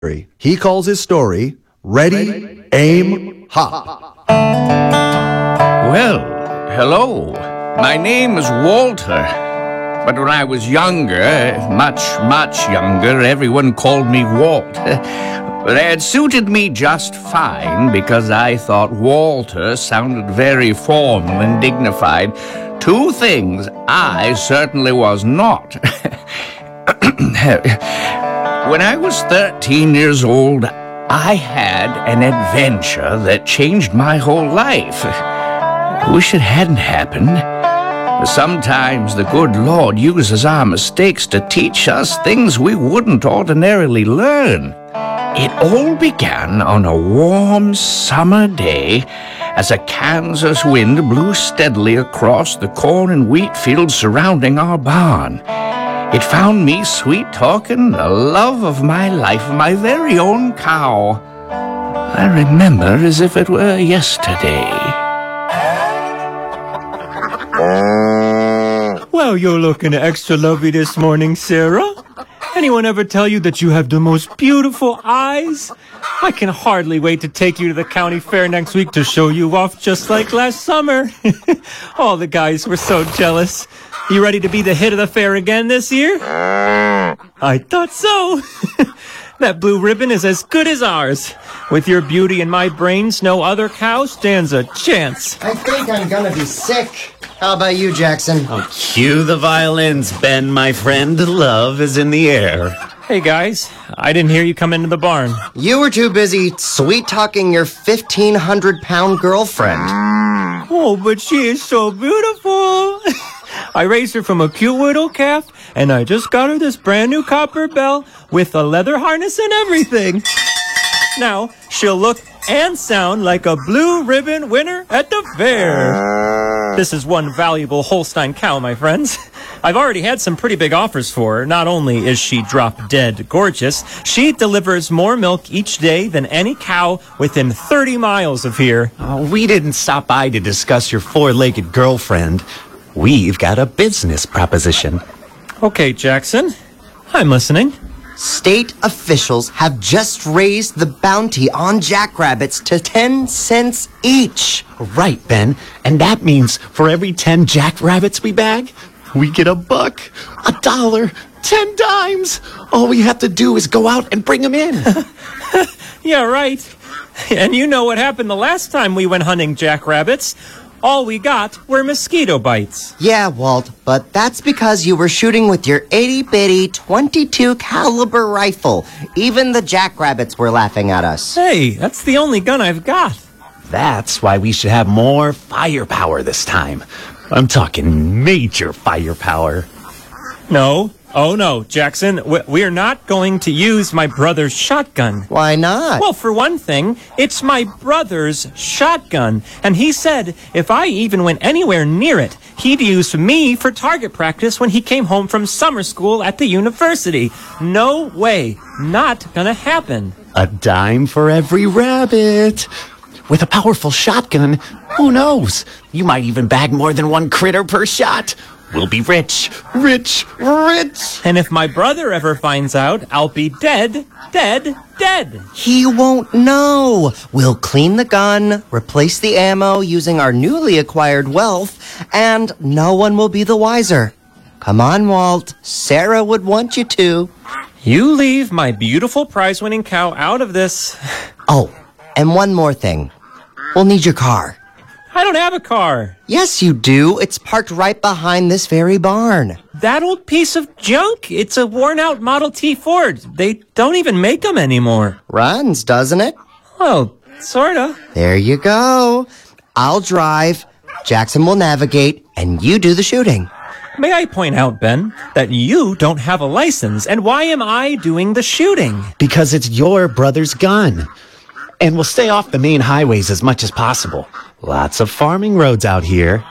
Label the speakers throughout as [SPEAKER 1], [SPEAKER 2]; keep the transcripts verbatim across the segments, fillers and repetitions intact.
[SPEAKER 1] He calls his story Ready, Aim, Hop.
[SPEAKER 2] Well, hello. My name is Walter. But when I was younger, much, much younger, everyone called me Walt. But it suited me just fine because I thought Walter sounded very formal and dignified. Two things I certainly was not. When I was thirteen years old, I had an adventure that changed my whole life. I wish it hadn't happened. Sometimes the good Lord uses our mistakes to teach us things we wouldn't ordinarily learn. It all began on a warm summer day as a Kansas wind blew steadily across the corn and wheat fields surrounding our barn. It found me sweet-talking the love of my life, my very own cow. I remember as if it were yesterday.
[SPEAKER 3] Well, you're looking extra lovely this morning, Sarah. Anyone ever tell you that you have the most beautiful eyes? I can hardly wait to take you to the county fair next week to show you off just like last summer. All the guys were so jealous. You ready to be the hit of the fair again this year? I thought so. That blue ribbon is as good as ours. With your beauty and my brains, no other cow stands a chance.
[SPEAKER 4] I think I'm gonna be sick. How about you, Jackson?
[SPEAKER 5] Oh, cue the violins, Ben, my friend. Love is in the air.
[SPEAKER 3] Hey, guys. I didn't hear you come into the barn.
[SPEAKER 4] You were too busy sweet-talking your fifteen hundred pound girlfriend.
[SPEAKER 3] Oh, but she is so beautiful. I raised her from a cute little calf, and I just got her this brand new copper bell with a leather harness and everything. Now, she'll look and sound like a blue ribbon winner at the fair. This is one valuable Holstein cow, my friends. I've already had some pretty big offers for her. Not only is she drop-dead gorgeous, she delivers more milk each day than any cow within thirty miles of here.
[SPEAKER 5] Oh, we didn't stop by to discuss your four-legged girlfriend. We've got a business proposition.
[SPEAKER 3] Okay, Jackson. I'm listening.
[SPEAKER 4] State officials have just raised the bounty on jackrabbits to ten cents each.
[SPEAKER 5] Right, Ben. And that means for every ten jackrabbits we bag, we get a buck, a dollar, ten dimes. All we have to do is go out and bring them in.
[SPEAKER 3] Yeah, right. And you know what happened the last time we went hunting jackrabbits. All we got were mosquito bites.
[SPEAKER 4] Yeah, Walt, but that's because you were shooting with your itty-bitty twenty-two caliber rifle. Even the jackrabbits were laughing at us.
[SPEAKER 3] Hey, that's the only gun I've got.
[SPEAKER 5] That's why we should have more firepower this time. I'm talking major firepower.
[SPEAKER 3] No. Oh, no, Jackson. We're not going to use my brother's shotgun.
[SPEAKER 4] Why not?
[SPEAKER 3] Well, for one thing, it's my brother's shotgun. And he said if I even went anywhere near it, he'd use me for target practice when he came home from summer school at the university. No way. Not gonna happen.
[SPEAKER 5] A dime for every rabbit. With a powerful shotgun, who knows? You might even bag more than one critter per shot. We'll be rich, rich, rich.
[SPEAKER 3] And if my brother ever finds out, I'll be dead, dead, dead.
[SPEAKER 4] He won't know. We'll clean the gun, replace the ammo using our newly acquired wealth, and no one will be the wiser. Come on, Walt. Sarah would want you to.
[SPEAKER 3] You leave my beautiful prize-winning cow out of this.
[SPEAKER 4] Oh, and one more thing. We'll need your car.
[SPEAKER 3] I don't have a car.
[SPEAKER 4] Yes, you do. It's parked right behind this very barn.
[SPEAKER 3] That old piece of junk? It's a worn-out Model T Ford. They don't even make them anymore.
[SPEAKER 4] Runs, doesn't it?
[SPEAKER 3] Well, sorta.
[SPEAKER 4] There you go. I'll drive, Jackson will navigate, and you do the shooting.
[SPEAKER 3] May I point out, Ben, that you don't have a license, and why am I doing the shooting?
[SPEAKER 5] Because it's your brother's gun. And we'll stay off the main highways as much as possible. Lots of farming roads out here.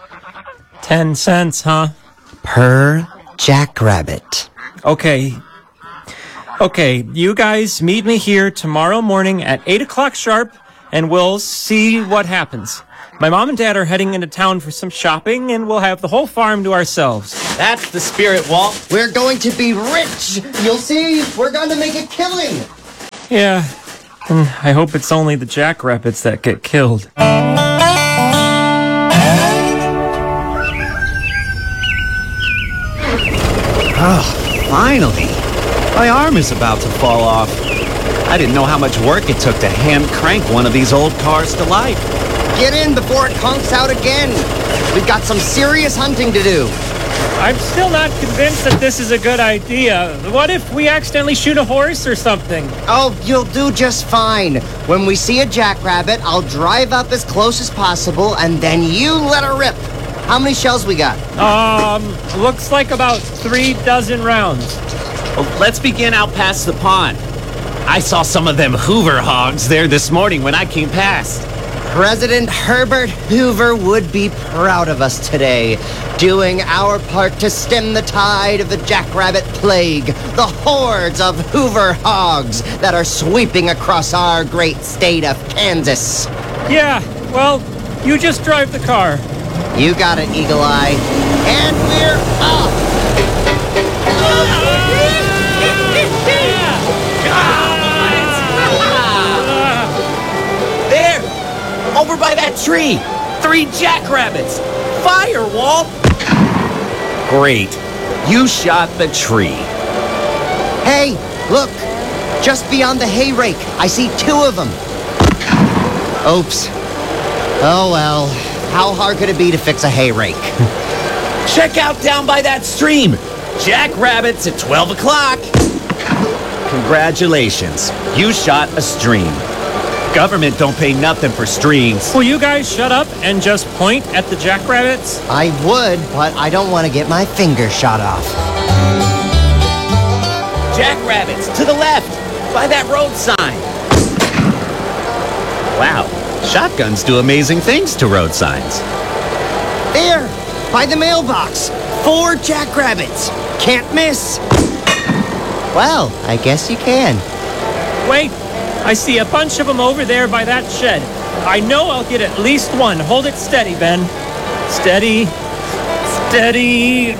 [SPEAKER 3] Ten cents, huh?
[SPEAKER 4] Per jackrabbit.
[SPEAKER 3] Okay. Okay, you guys meet me here tomorrow morning at eight o'clock sharp, and we'll see what happens. My mom and dad are heading into town for some shopping, and we'll have the whole farm to ourselves.
[SPEAKER 5] That's the spirit, Walt.
[SPEAKER 4] We're going to be rich. You'll see, we're going to make a killing.
[SPEAKER 3] Yeah, and I hope it's only the jackrabbits that get killed.
[SPEAKER 5] Oh, finally. My arm is about to fall off. I didn't know how much work it took to hand crank one of these old cars to life.
[SPEAKER 4] Get in before it conks out again. We've got some serious hunting to do.
[SPEAKER 3] I'm still not convinced that this is a good idea. What if we accidentally shoot a horse or something?
[SPEAKER 4] Oh, you'll do just fine. When we see a jackrabbit, I'll drive up as close as possible, and then you let her rip. How many shells we got?
[SPEAKER 3] Um, looks like about three dozen rounds.
[SPEAKER 5] Well, let's begin out past the pond. I saw some of them Hoover hogs there this morning when I came past.
[SPEAKER 4] President Herbert Hoover would be proud of us today, doing our part to stem the tide of the jackrabbit plague, the hordes of Hoover hogs that are sweeping across our great state of Kansas.
[SPEAKER 3] Yeah, well, you just drive the car.
[SPEAKER 4] You got it, Eagle Eye. And we're off!
[SPEAKER 5] There! Over by that tree! Three jackrabbits! Fire, Walt! Great. You shot the tree.
[SPEAKER 4] Hey, look! Just beyond the hay rake, I see two of them. Oops. Oh well, how hard could it be to fix a hay rake?
[SPEAKER 5] Check out down by that stream! Jackrabbits at twelve o'clock! Congratulations. You shot a stream. Government don't pay nothing for streams.
[SPEAKER 3] Will you guys shut up and just point at the jackrabbits?
[SPEAKER 4] I would, but I don't want to get my finger shot off.
[SPEAKER 5] Jackrabbits, to the left, by that road sign. Wow, shotguns do amazing things to road signs.
[SPEAKER 4] There, by the mailbox. Four jackrabbits. Can't miss. Well, I guess you can.
[SPEAKER 3] Wait, I see a bunch of them over there by that shed. I know I'll get at least one. Hold it steady, Ben. Steady. Steady.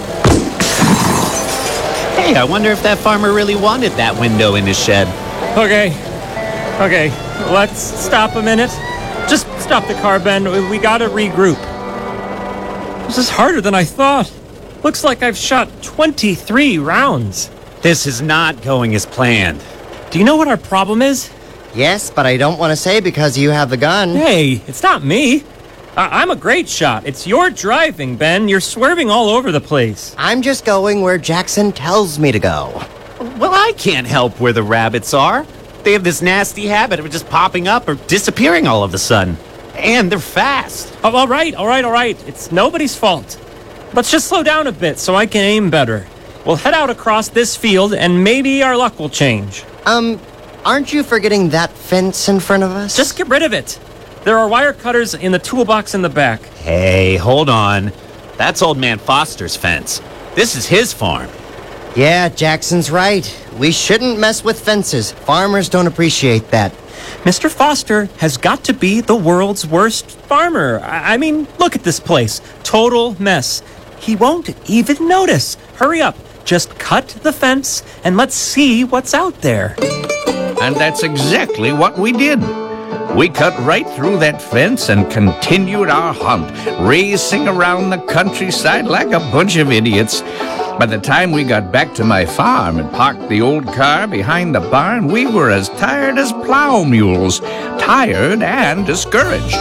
[SPEAKER 5] Hey, I wonder if that farmer really wanted that window in his shed.
[SPEAKER 3] Okay. Okay, let's stop a minute. Just stop the car, Ben. We- We gotta regroup. This is harder than I thought. Looks like I've shot twenty-three rounds.
[SPEAKER 5] This is not going as planned.
[SPEAKER 3] Do you know what our problem is?
[SPEAKER 4] Yes, but I don't want to say because you have the gun.
[SPEAKER 3] Hey, it's not me. I- I'm a great shot. It's your driving, Ben. You're swerving all over the place.
[SPEAKER 4] I'm just going where Jackson tells me to go.
[SPEAKER 5] Well, I can't help where the rabbits are. They have this nasty habit of just popping up or disappearing all of a sudden. And they're fast.
[SPEAKER 3] Oh, all right, all right, all right. It's nobody's fault. Let's just slow down a bit so I can aim better. We'll head out across this field and maybe our luck will change.
[SPEAKER 4] Um, aren't you forgetting that fence in front of us?
[SPEAKER 3] Just get rid of it. There are wire cutters in the toolbox in the back.
[SPEAKER 5] Hey, hold on. That's old man Foster's fence. This is his farm.
[SPEAKER 4] Yeah, Jackson's right. We shouldn't mess with fences. Farmers don't appreciate that.
[SPEAKER 3] Mister Foster has got to be the world's worst farmer. I I mean, look at this place. Total mess. He won't even notice. Hurry up. Just cut the fence and let's see what's out there.
[SPEAKER 2] And that's exactly what we did. We cut right through that fence and continued our hunt, racing around the countryside like a bunch of idiots. By the time we got back to my farm and parked the old car behind the barn, we were as tired as plow mules, tired and discouraged.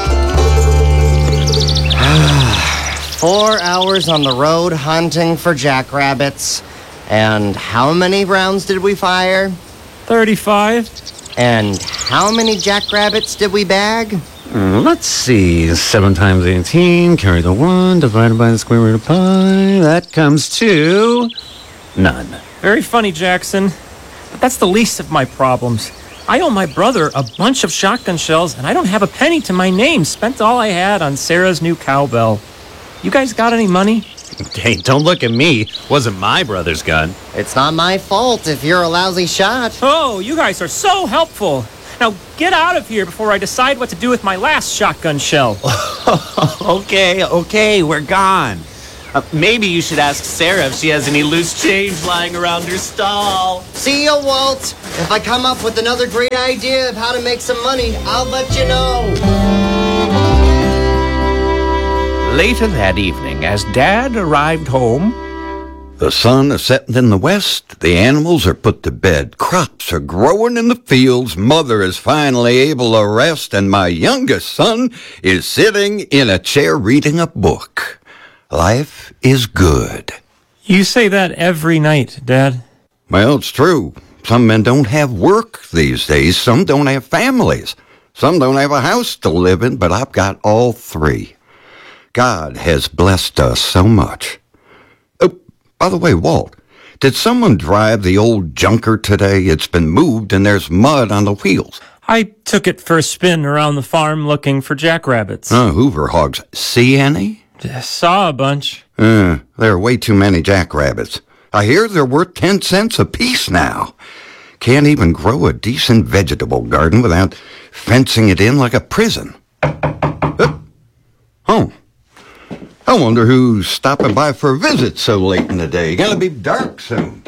[SPEAKER 4] Four hours on the road hunting for jackrabbits. And how many rounds did we fire?
[SPEAKER 3] thirty-five.
[SPEAKER 4] And how many jackrabbits did we bag?
[SPEAKER 5] Mm, let's see. seven times eighteen, carry the one, divided by the square root of pi. That comes to none.
[SPEAKER 3] Very funny, Jackson. But that's the least of my problems. I owe my brother a bunch of shotgun shells, and I don't have a penny to my name. Spent all I had on Sarah's new cowbell. You guys got any money?
[SPEAKER 5] Hey, don't look at me. Wasn't my brother's gun.
[SPEAKER 4] It's not my fault if you're a lousy shot.
[SPEAKER 3] Oh, you guys are so helpful. Now get out of here before I decide what to do with my last shotgun shell.
[SPEAKER 5] Okay, okay, we're gone. Uh, maybe you should ask Sarah if she has any loose change lying around her stall.
[SPEAKER 4] See ya, Walt. If I come up with another great idea of how to make some money, I'll let you know.
[SPEAKER 2] Later that evening, as Dad arrived home,
[SPEAKER 6] the sun is setting in the west, the animals are put to bed, crops are growing in the fields, mother is finally able to rest, and my youngest son is sitting in a chair reading a book. Life is good.
[SPEAKER 3] You say that every night, Dad.
[SPEAKER 6] Well, it's true. Some men don't have work these days. Some don't have families. Some don't have a house to live in, but I've got all three. God has blessed us so much. Oh, by the way, Walt, did someone drive the old junker today? It's been moved and there's mud on the wheels.
[SPEAKER 3] I took it for a spin around the farm looking for jackrabbits.
[SPEAKER 6] Oh, Hoover hogs. See any?
[SPEAKER 3] Saw a bunch.
[SPEAKER 6] Uh, there are way too many jackrabbits. I hear they're worth ten cents apiece now. Can't even grow a decent vegetable garden without fencing it in like a prison. Uh, oh. I wonder who's stopping by for a visit so late in the day. Gonna be dark soon.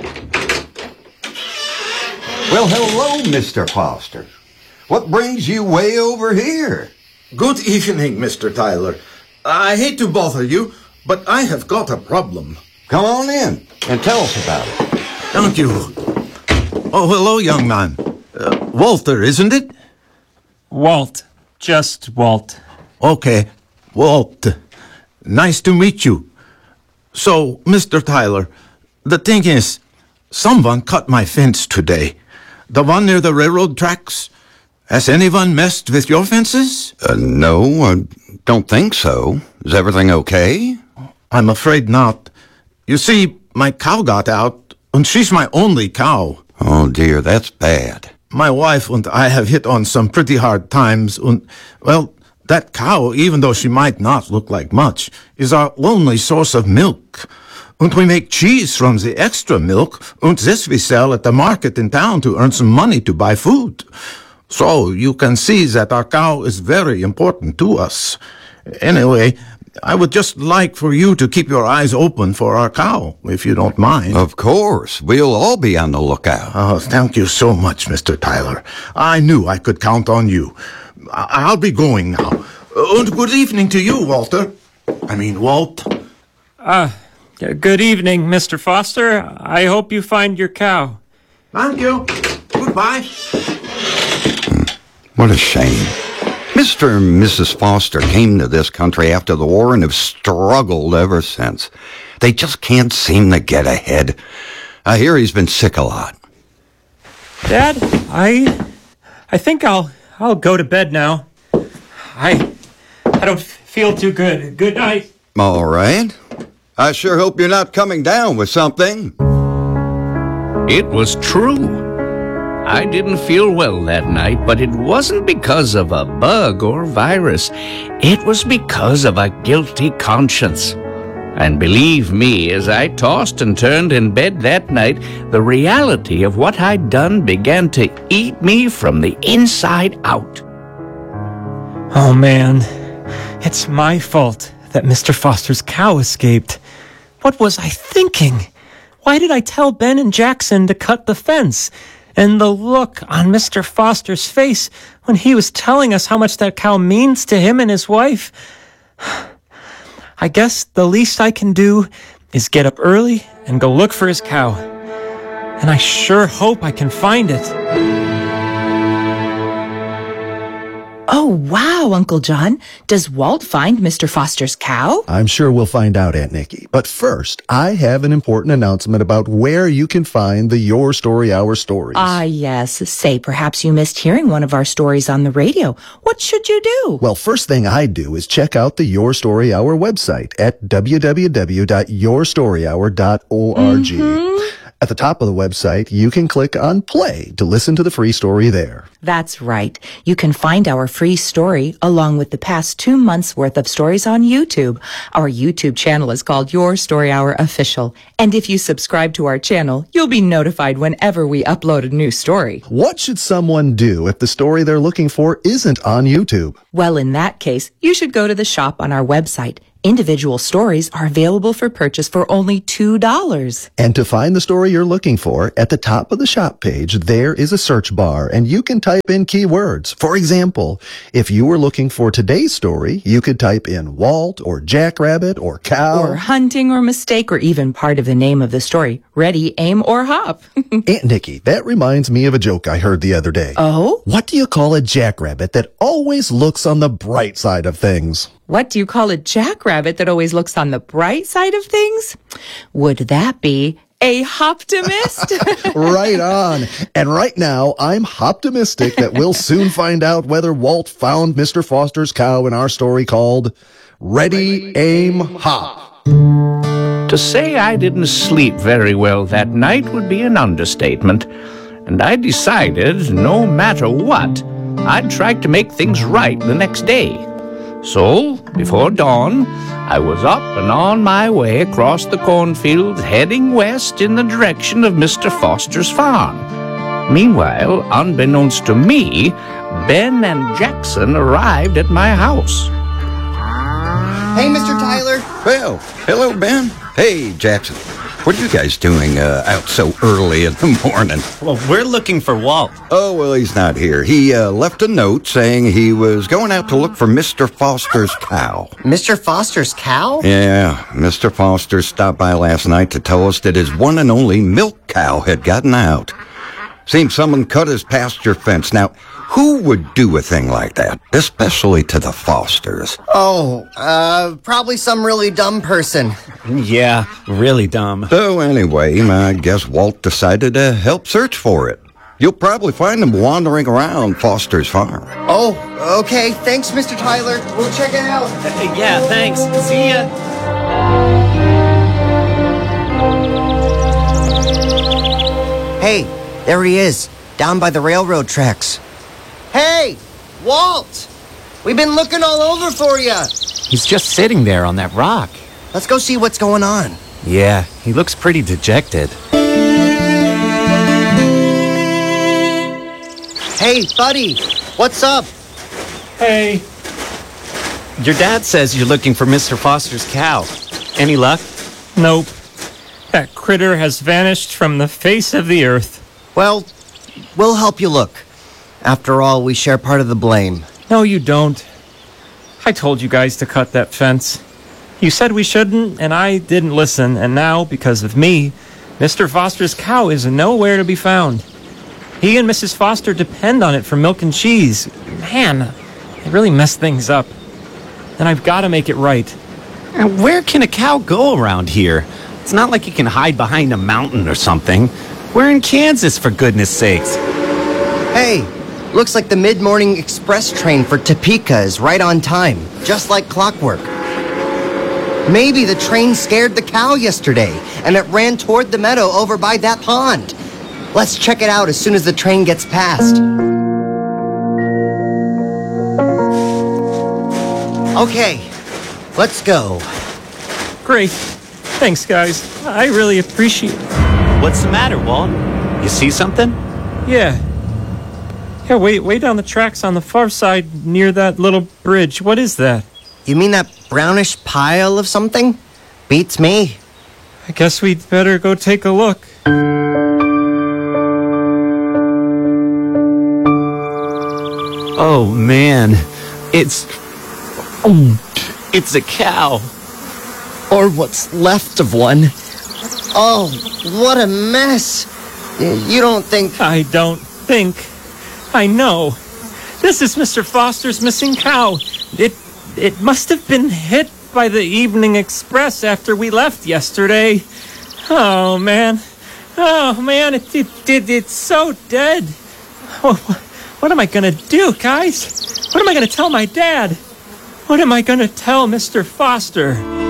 [SPEAKER 6] Well, hello, Mister Foster. What brings you way over here?
[SPEAKER 7] Good evening, Mister Tyler. I hate to bother you, but I have got a problem.
[SPEAKER 6] Come on in and tell us about it.
[SPEAKER 7] Thank you. Oh, hello, young man. Uh, Walter, isn't it?
[SPEAKER 3] Walt. Just Walt.
[SPEAKER 7] Okay, Walt. Nice to meet you. So, Mister Tyler, the thing is, someone cut my fence today. The one near the railroad tracks. Has anyone messed with your fences?
[SPEAKER 6] Uh, no, I don't think so. Is everything okay?
[SPEAKER 7] I'm afraid not. You see, my cow got out, and she's my only cow.
[SPEAKER 6] Oh, dear, that's bad.
[SPEAKER 7] My wife and I have hit on some pretty hard times, and, well, that cow, even though she might not look like much, is our only source of milk. And we make cheese from the extra milk, and this we sell at the market in town to earn some money to buy food. So you can see that our cow is very important to us. Anyway, I would just like for you to keep your eyes open for our cow, if you don't mind.
[SPEAKER 6] Of course. We'll all be on the lookout.
[SPEAKER 7] Oh, thank you so much, Mister Tyler. I knew I could count on you. I- I'll be going now. And good evening to you, Walter. I mean, Walt.
[SPEAKER 3] Uh, good evening, Mister Foster. I hope you find your cow.
[SPEAKER 7] Thank you. Goodbye.
[SPEAKER 6] What a shame. Mister and Missus Foster came to this country after the war and have struggled ever since. They just can't seem to get ahead. I hear he's been sick a lot.
[SPEAKER 3] Dad, I... I think I'll... I'll go to bed now. I... I don't feel too good. Good night.
[SPEAKER 6] All right. I sure hope you're not coming down with something.
[SPEAKER 2] it was true. I didn't feel well that night, but it wasn't because of a bug or virus. It was because of a guilty conscience. And believe me, as I tossed and turned in bed that night, the reality of what I'd done began to eat me from the inside out.
[SPEAKER 3] Oh, man. It's my fault that Mister Foster's cow escaped. What was I thinking? Why did I tell Ben and Jackson to cut the fence? And the look on Mister Foster's face when he was telling us how much that cow means to him and his wife. I guess the least I can do is get up early and go look for his cow. And I sure hope I can find it.
[SPEAKER 8] Oh, wow, Uncle John. Does Walt find Mister Foster's cow?
[SPEAKER 1] I'm sure we'll find out, Aunt Nikki. But first, I have an important announcement about where you can find the Your Story Hour stories.
[SPEAKER 8] Ah, yes. Say, perhaps you missed hearing one of our stories on the radio. What should you do?
[SPEAKER 1] Well, first thing I do is check out the Your Story Hour website at w w w dot your story hour dot org. Mm-hmm. At the top of the website, you can click on play to listen to the free story there.
[SPEAKER 8] That's right. You can find our free story along with the past two months worth of stories on YouTube. Our YouTube channel is called Your Story Hour Official. And if you subscribe to our channel, you'll be notified whenever we upload a new story.
[SPEAKER 1] What should someone do if the story they're looking for isn't on YouTube?
[SPEAKER 8] Well, in that case, you should go to the shop on our website. Individual stories are available for purchase for only two dollars.
[SPEAKER 1] And to find the story you're looking for, at the top of the shop page, there is a search bar, and you can type in keywords. For example, if you were looking for today's story, you could type in Walt or Jackrabbit or cow.
[SPEAKER 8] Or hunting or mistake or even part of the name of the story. Ready, aim, or hop.
[SPEAKER 1] Aunt Nikki, that reminds me of a joke I heard the other day.
[SPEAKER 8] Oh?
[SPEAKER 1] What do you call a jackrabbit that always looks on the bright side of things?
[SPEAKER 8] What do you call a jackrabbit that always looks on the bright side of things? Would that be a hoptimist?
[SPEAKER 1] Right on. And right now, I'm optimistic that we'll soon find out whether Walt found Mister Foster's cow in our story called Ready, Aim, Hop.
[SPEAKER 2] To say I didn't sleep very well that night would be an understatement, and I decided, no matter what, I'd try to make things right the next day. So, before dawn, I was up and on my way across the cornfields, heading west in the direction of Mister Foster's farm. Meanwhile, unbeknownst to me, Ben and Jackson arrived at my house.
[SPEAKER 4] Hey, Mister Tyler.
[SPEAKER 6] Well, hello, Ben. Hey, Jackson. What are you guys doing uh, out so early in the morning?
[SPEAKER 5] Well, we're looking for Walt.
[SPEAKER 6] Oh, well, he's not here. He uh, left a note saying he was going out to look for Mister Foster's cow.
[SPEAKER 4] Mister Foster's cow?
[SPEAKER 6] Yeah, Mister Foster stopped by last night to tell us that his one and only milk cow had gotten out. Seems someone cut his pasture fence. Now, who would do a thing like that, especially to the Fosters?
[SPEAKER 4] Oh, uh, probably some really dumb person.
[SPEAKER 5] Yeah, really dumb.
[SPEAKER 6] So anyway, I guess Walt decided to help search for it. You'll probably find him wandering around Foster's farm.
[SPEAKER 4] Oh, okay. Thanks, Mister Tyler. We'll check it out.
[SPEAKER 5] Uh, yeah, thanks. See ya.
[SPEAKER 4] Hey, there he is, down by the railroad tracks. Hey, Walt! We've been looking all over for you.
[SPEAKER 5] He's just sitting there on that rock.
[SPEAKER 4] Let's go see what's going on.
[SPEAKER 5] Yeah, he looks pretty dejected.
[SPEAKER 4] Hey, buddy, what's up?
[SPEAKER 3] Hey.
[SPEAKER 5] Your dad says you're looking for Mister Foster's cow. Any luck?
[SPEAKER 3] Nope. That critter has vanished from the face of the earth.
[SPEAKER 4] Well, we'll help you look. After all, we share part of the blame.
[SPEAKER 3] No, you don't. I told you guys to cut that fence. You said we shouldn't, and I didn't listen, and now, because of me, Mister Foster's cow is nowhere to be found. He and Missus Foster depend on it for milk and cheese. Man, it really messed things up. And I've got to make it right.
[SPEAKER 5] And where can a cow go around here? It's not like you can hide behind a mountain or something. We're in Kansas, for goodness sakes.
[SPEAKER 4] Hey, looks like the mid-morning express train for Topeka is right on time, just like clockwork. Maybe the train scared the cow yesterday, and it ran toward the meadow over by that pond. Let's check it out as soon as the train gets past. Okay, let's go.
[SPEAKER 3] Great. Thanks, guys. I really appreciate it.
[SPEAKER 5] What's the matter, Walt? You see something?
[SPEAKER 3] Yeah. Yeah, way, way down the tracks on the far side near that little bridge. What is that?
[SPEAKER 4] You mean that brownish pile of something? Beats me.
[SPEAKER 3] I guess we'd better go take a look.
[SPEAKER 5] Oh, man. It's... It's a cow.
[SPEAKER 4] Or what's left of one. Oh, what a mess. You don't think...
[SPEAKER 3] I don't think. I know. This is Mister Foster's missing cow. It it must have been hit by the Evening Express after we left yesterday. Oh, man. Oh, man, it, it, it, it's so dead. Oh, what am I going to do, guys? What am I going to tell my dad? What am I going to tell Mister Foster?